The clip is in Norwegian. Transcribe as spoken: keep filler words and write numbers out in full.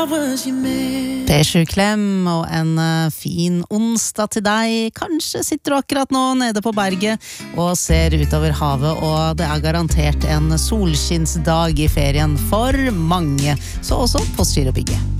Pesju Klem og en uh, fin onsdag til deg. Kanskje sitter du akkurat nå nede på berget og ser utover havet, og det er garantert en solskinnsdag i ferien for mange, så også på Styr og Bygge.